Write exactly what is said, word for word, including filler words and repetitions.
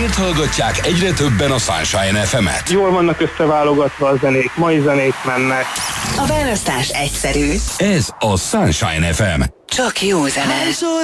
Miért hallgatják egyre többen a Sunshine ef emet? Jól vannak összeválogatva a zenék, mai zenék mennek. A választás egyszerű. Ez a Sunshine ef em. Csak jó zene.